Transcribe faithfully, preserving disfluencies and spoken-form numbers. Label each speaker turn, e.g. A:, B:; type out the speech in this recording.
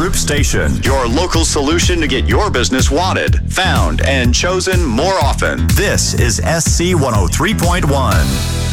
A: Group Station, your local solution to get your business wanted, found, and chosen more often. This is S C one oh three point one.